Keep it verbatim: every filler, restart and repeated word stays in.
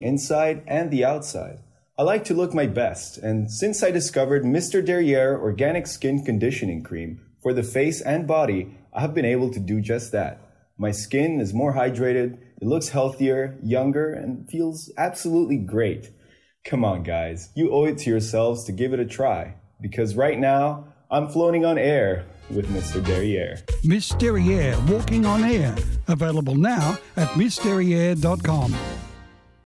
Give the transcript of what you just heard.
inside and the outside. I like to look my best, and since I discovered Mister Derriere Organic Skin Conditioning Cream for the face and body, I have been able to do just that. My skin is more hydrated, it looks healthier, younger, and feels absolutely great. Come on, guys, you owe it to yourselves to give it a try, because right now, I'm floating on air with Mister Derriere. Miss Derriere Walking on Air. Available now at miss derriere dot com.